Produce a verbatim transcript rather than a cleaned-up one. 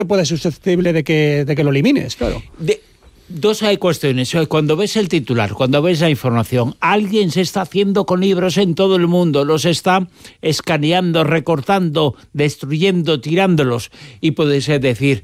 puede ser susceptible de que, de que lo elimines, claro. De, dos hay cuestiones. Cuando ves el titular, cuando ves la información, alguien se está haciendo con libros en todo el mundo, los está escaneando, recortando, destruyendo, tirándolos, y puedes decir,